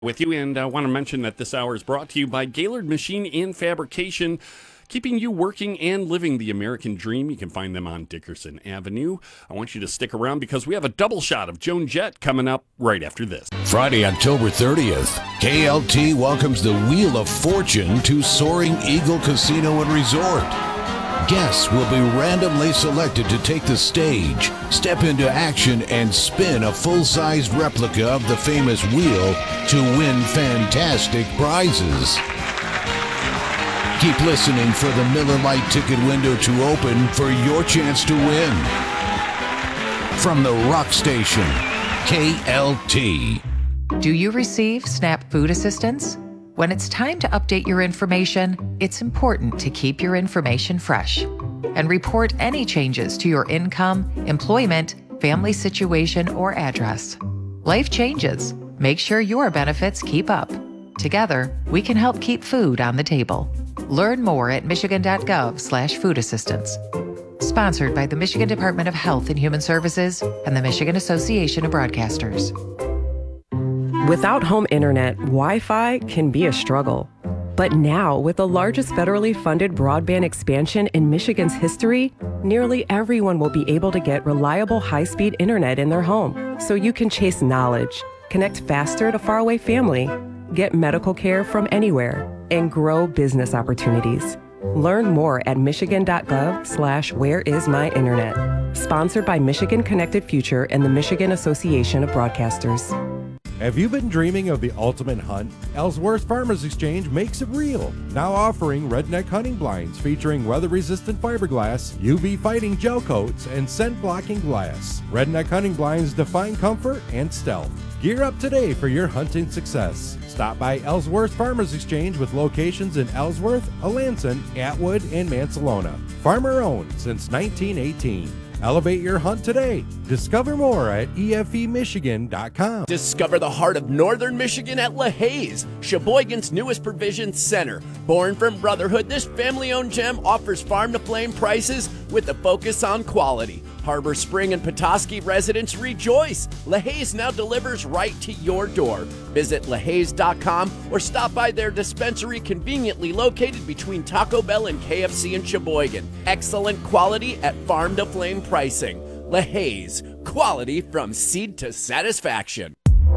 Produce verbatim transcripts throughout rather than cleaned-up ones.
With you, and I want to mention that this hour is brought to you by Gaylord Machine and Fabrication, keeping you working and living the American dream. You can find them on Dickerson Avenue. I want you to stick around because we have a double shot of Joan Jett coming up right after this. Friday, October thirtieth, K L T welcomes the Wheel of Fortune to Soaring Eagle Casino and Resort. Guests will be randomly selected to take the stage, step into action, and spin a full-sized replica of the famous wheel to win fantastic prizes. Keep listening for the Miller Lite ticket window to open for your chance to win. From the Rock Station, K L T. Do you receive SNAP food assistance? When it's time to update your information, it's important to keep your information fresh and report any changes to your income, employment, family situation, or address. Life changes. Make sure your benefits keep up. Together, we can help keep food on the table. Learn more at michigan.gov slash food assistance. Sponsored by the Michigan Department of Health and Human Services and the Michigan Association of Broadcasters. Without home internet, Wi-Fi can be a struggle. But now, with the largest federally funded broadband expansion in Michigan's history, nearly everyone will be able to get reliable high-speed internet in their home. So you can chase knowledge, connect faster to faraway family, get medical care from anywhere, and grow business opportunities. Learn more at michigan.gov slash where is my internet. Sponsored by Michigan Connected Future and the Michigan Association of Broadcasters. Have you been dreaming of the ultimate hunt? Ellsworth Farmers Exchange makes it real. Now offering redneck hunting blinds featuring weather-resistant fiberglass, U V fighting gel coats, and scent-blocking glass. Redneck hunting blinds define comfort and stealth. Gear up today for your hunting success. Stop by Ellsworth Farmers Exchange with locations in Ellsworth, Alanson, Atwood, and Mansalona. Farmer-owned since nineteen eighteen. Elevate your hunt today. Discover more at E F E michigan dot com. Discover the heart of northern Michigan at LaHaye's, Sheboygan's newest provision center. Born from brotherhood, this family-owned gem offers farm-to-flame prices with a focus on quality. Harbor Spring and Petoskey residents rejoice. LaHaye's now delivers right to your door. Visit lahayes dot com or stop by their dispensary conveniently located between Taco Bell and K F C in Sheboygan. Excellent quality at farm-to-flame pricing. LaHaye's, quality from seed to satisfaction.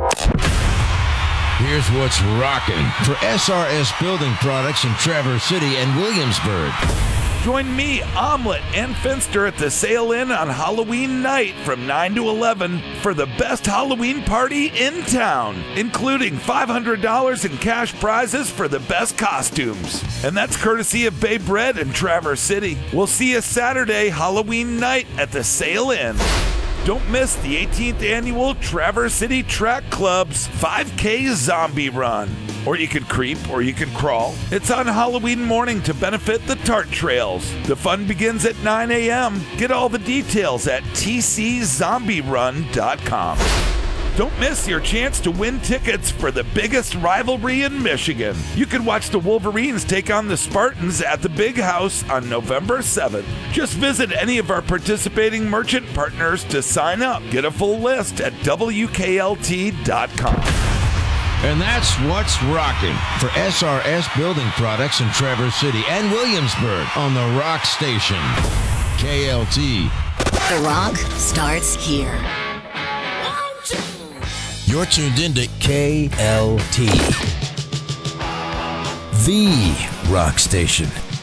Here's what's rocking for S R S Building Products in Traverse City and Williamsburg. Join me, Omelet, and Finster at the Sail Inn on Halloween night from nine to eleven for the best Halloween party in town, including five hundred dollars in cash prizes for the best costumes. And that's courtesy of Bay Bread in Traverse City. We'll see you Saturday, Halloween night at the Sail Inn. Don't miss the eighteenth annual Traverse City Track Club's five K Zombie Run. Or you can creep, or you can crawl. It's on Halloween morning to benefit the Tart Trails. The fun begins at nine a.m. Get all the details at t c zombie run dot com. Don't miss your chance to win tickets for the biggest rivalry in Michigan. You can watch the Wolverines take on the Spartans at the Big House on November seventh. Just visit any of our participating merchant partners to sign up. Get a full list at w k l t dot com. And that's what's rocking for S R S Building Products in Traverse City and Williamsburg on the Rock Station, K L T. The Rock starts here. You're tuned into K L T, the Rock Station.